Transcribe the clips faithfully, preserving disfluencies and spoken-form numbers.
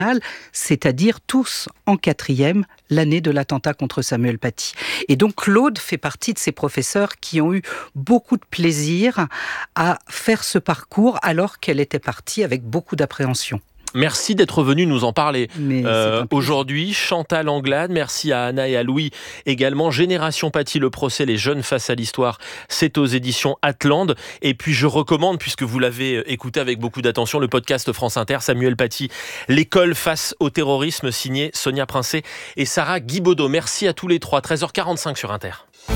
c'est-à-dire tous en quatrième, l'année de l'attentat contre Samuel Paty. Et donc Claude fait partie de ces professeurs qui ont eu beaucoup de plaisir à faire ce parcours alors qu'elle était partie avec beaucoup d'appréhension. Merci d'être venu nous en parler euh, aujourd'hui. Chantal Anglade, merci à Anna et à Louis également. Génération Paty, le procès, les jeunes face à l'histoire, c'est aux éditions Atlante. Et puis je recommande, puisque vous l'avez écouté avec beaucoup d'attention, le podcast France Inter, Samuel Paty, l'école face au terrorisme, signé Sonia Princet et Sarah Guibaudot. Merci à tous les trois, treize heures quarante-cinq sur Inter.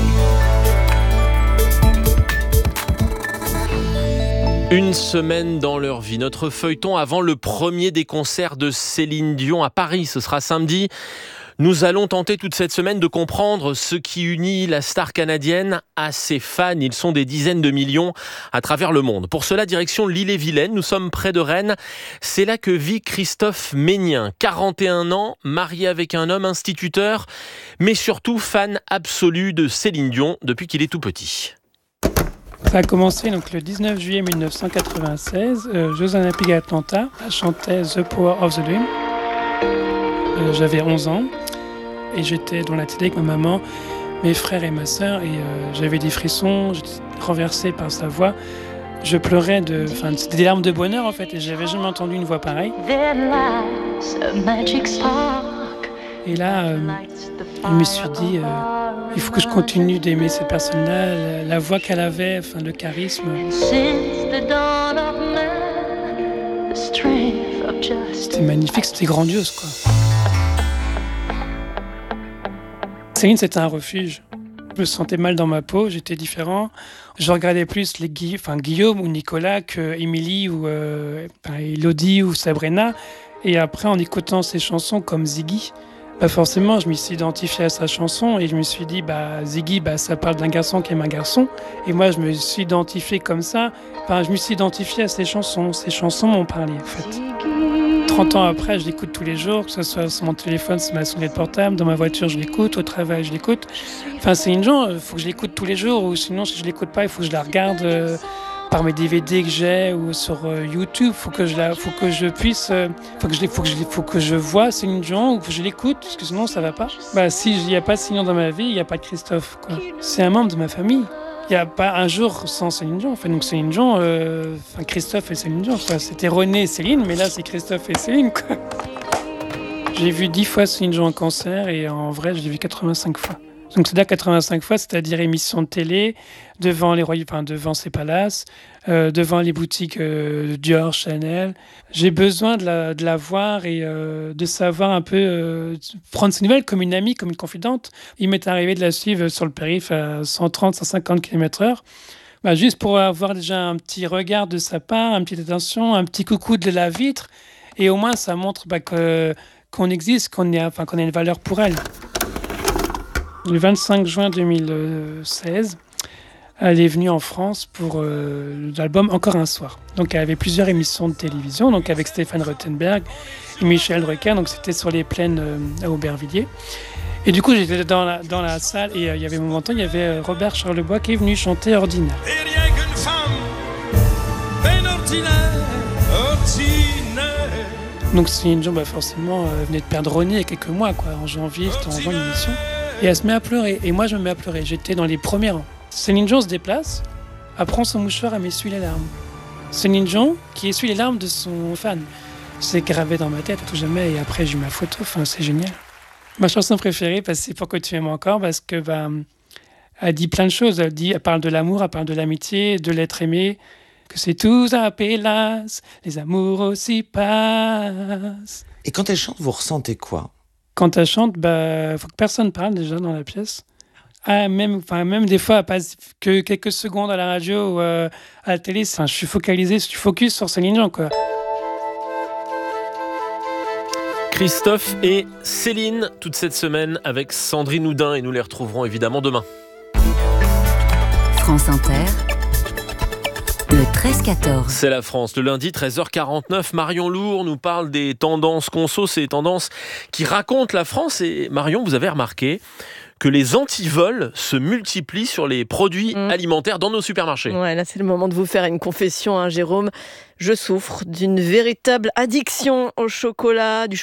Une semaine dans leur vie, notre feuilleton avant le premier des concerts de Céline Dion à Paris, ce sera samedi. Nous allons tenter toute cette semaine de comprendre ce qui unit la star canadienne à ses fans. Ils sont des dizaines de millions à travers le monde. Pour cela, direction l'Ille-et-Vilaine, nous sommes près de Rennes. C'est là que vit Christophe Ménien, quarante et un ans, marié avec un homme instituteur, mais surtout fan absolu de Céline Dion depuis qu'il est tout petit. Ça a commencé donc, le dix-neuf juillet mille neuf cent quatre-vingt-seize, euh, Jeux Olympiques à Atlanta. Je chantais The Power of the Dream. Euh, j'avais onze ans et j'étais dans la télé avec ma maman, mes frères et ma sœur. Et euh, j'avais des frissons, j'étais renversé par sa voix. Je pleurais, de, enfin, c'était des larmes de bonheur en fait, et j'avais jamais entendu une voix pareille. Et là, euh, je me suis dit, euh, il faut que je continue d'aimer cette personne-là, la, la voix qu'elle avait, enfin, le charisme. C'était magnifique, c'était grandiose, quoi. Céline, c'était un refuge. Je me sentais mal dans ma peau, j'étais différent. Je regardais plus les Gui- enfin, Guillaume ou Nicolas que Émilie ou euh, enfin, Elodie ou Sabrina. Et après, en écoutant ces chansons comme Ziggy, bah forcément, je me suis identifié à sa chanson et je me suis dit, bah Ziggy, bah ça parle d'un garçon qui aime un garçon. Et moi, je me suis identifié comme ça. Enfin, je me suis identifié à ses chansons. Ces chansons m'ont parlé, en fait. trente ans après, je l'écoute tous les jours, que ce soit sur mon téléphone, sur ma souris portable, dans ma voiture, je l'écoute, au travail, je l'écoute. Enfin, Céline Dion, il faut que je l'écoute tous les jours, ou sinon, si je l'écoute pas, il faut que je la regarde euh, par mes D V D que j'ai ou sur euh, YouTube. Faut que je la, faut que je puisse, euh, faut que je, faut que je, faut que je vois Céline Dion ou que je l'écoute, parce que sinon, ça va pas. Bah, si il y a pas de Céline Dion dans ma vie, il y a pas de Christophe, quoi. C'est un membre de ma famille. Il n'y a pas un jour sans Céline Dion. Enfin, donc Céline Dion, euh, enfin Christophe et Céline Dion, quoi. C'était René et Céline, mais là, c'est Christophe et Céline, quoi. J'ai vu dix fois Céline Dion en concert et en vrai, je l'ai vu quatre-vingt-cinq fois. Donc, c'est-à-dire quatre-vingt-cinq fois, c'est-à-dire émission de télé, devant les royaumes, enfin, devant ses palaces, euh, devant les boutiques euh, Dior, Chanel. J'ai besoin de la, de la voir et euh, de savoir un peu, euh, prendre ses nouvelles comme une amie, comme une confidente. Il m'est arrivé de la suivre sur le périph' à cent trente, cent cinquante kilomètres heure. Bah, juste pour avoir déjà un petit regard de sa part, une petite attention, un petit coucou de la vitre. Et au moins, ça montre bah, que, qu'on existe, qu'on, est, enfin, qu'on a une valeur pour elle. Le vingt-cinq juin deux mille seize, elle est venue en France pour euh, l'album Encore un soir. Donc elle avait plusieurs émissions de télévision, donc avec Stéphane Rothenberg et Michel Drucker, donc c'était sur les plaines euh, à Aubervilliers. Et du coup j'étais dans la, dans la salle et euh, il y avait mon mentor, il y avait Robert Charlebois qui est venu chanter Ordinaire. Et rien qu'une femme, ben ordinaire, ordinaire. Donc Céline Dion, bah forcément, euh, venait de perdre René il y a quelques mois, quoi. En janvier, c'était en janvier l'émission. Et elle se met à pleurer. Et moi, je me mets à pleurer. J'étais dans les premiers rangs. Céline Dion se déplace, elle prend son mouchoir, elle m'essuie les larmes. Céline Dion qui essuie les larmes de son fan. C'est gravé dans ma tête à tout jamais. Et après, j'ai eu ma photo. Enfin, c'est génial. Ma chanson préférée, bah, c'est Pourquoi tu m'aimes encore, parce que bah, elle dit plein de choses. Elle, dit, elle parle de l'amour, elle parle de l'amitié, de l'être aimé, que c'est tout à pélasse, les amours aussi passent. Et quand elle chante, vous ressentez quoi ? Quand elle chante, bah, faut que personne parle déjà dans la pièce. Ah, même, enfin, même des fois, elle passe que quelques secondes à la radio ou euh, à la télé. Enfin, je suis focalisé, je suis focus sur Céline Dion, quoi. Christophe et Céline, toute cette semaine avec Sandrine Houdin, et nous les retrouverons évidemment demain. France Inter. Le treize quatorze. C'est la France. Le lundi, treize heures quarante-neuf, Marion Lourd nous parle des tendances conso, ces tendances qui racontent la France. Et Marion, vous avez remarqué que les antivols se multiplient sur les produits mmh. alimentaires dans nos supermarchés. Ouais, là, c'est le moment de vous faire une confession, hein, Jérôme. Je souffre d'une véritable addiction au chocolat, du chocolat